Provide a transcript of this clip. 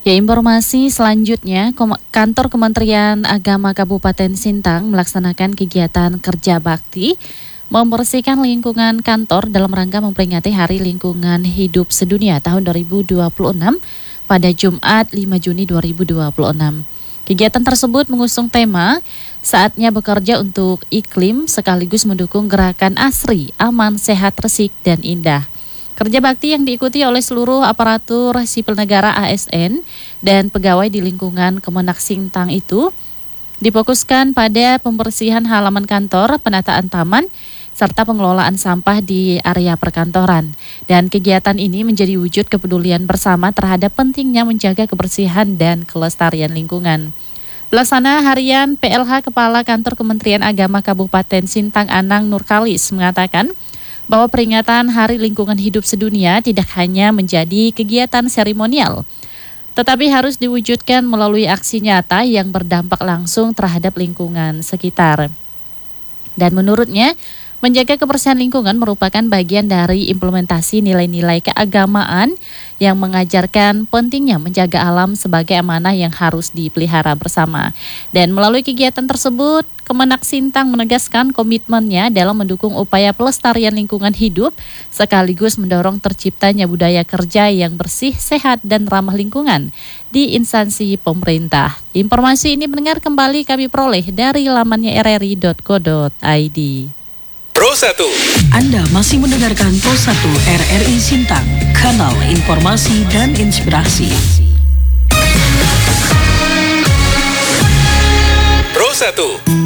Ya, informasi selanjutnya, Kantor Kementerian Agama Kabupaten Sintang melaksanakan kegiatan kerja bakti membersihkan lingkungan kantor dalam rangka memperingati Hari Lingkungan Hidup Sedunia tahun 2026 pada Jumat 5 Juni 2026. Kegiatan tersebut mengusung tema Saatnya Bekerja untuk Iklim sekaligus mendukung gerakan ASRI, aman, sehat, resik, dan indah. Kerja bakti yang diikuti oleh seluruh aparatur sipil negara ASN dan pegawai di lingkungan Kemenak Sintang itu difokuskan pada pembersihan halaman kantor, penataan taman, serta pengelolaan sampah di area perkantoran. Dan kegiatan ini menjadi wujud kepedulian bersama terhadap pentingnya menjaga kebersihan dan kelestarian lingkungan. Pelaksana Harian PLH Kepala Kantor Kementerian Agama Kabupaten Sintang Anang Nurkalis mengatakan bahwa peringatan Hari Lingkungan Hidup Sedunia tidak hanya menjadi kegiatan seremonial, tetapi harus diwujudkan melalui aksi nyata yang berdampak langsung terhadap lingkungan sekitar. Dan menurutnya, menjaga kebersihan lingkungan merupakan bagian dari implementasi nilai-nilai keagamaan yang mengajarkan pentingnya menjaga alam sebagai amanah yang harus dipelihara bersama. Dan melalui kegiatan tersebut, Kemenak Sintang menegaskan komitmennya dalam mendukung upaya pelestarian lingkungan hidup sekaligus mendorong terciptanya budaya kerja yang bersih, sehat, dan ramah lingkungan di instansi pemerintah. Informasi ini mendengar kembali kami peroleh dari lamannya rri.co.id. Pro 1. Anda masih mendengarkan Pro 1 RRI Sintang, kanal informasi dan inspirasi. Pro 1.